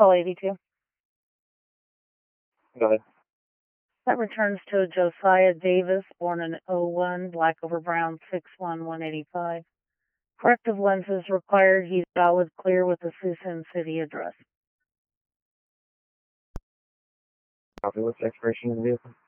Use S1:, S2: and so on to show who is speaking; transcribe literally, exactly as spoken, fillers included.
S1: call eighty-two.
S2: Go ahead.
S1: That returns to Josiah Davis, born in oh one, black over brown, six one, one eighty-five. Corrective lenses required. He's valid clear with the Susan City address.
S2: Copy. What's the expiration of the vehicle?